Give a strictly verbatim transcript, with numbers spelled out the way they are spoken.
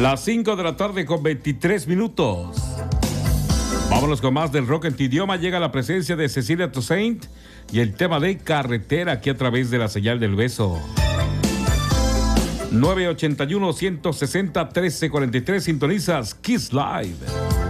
Las cinco de la tarde con veintitrés minutos. Vámonos con más del rock en tu idioma. Llega la presencia de Cecilia Toussaint y el tema de Carretera aquí a través de la señal del beso. nueve ochenta y uno, ciento sesenta, trece cuarenta y tres. Sintonizas Kiss Live.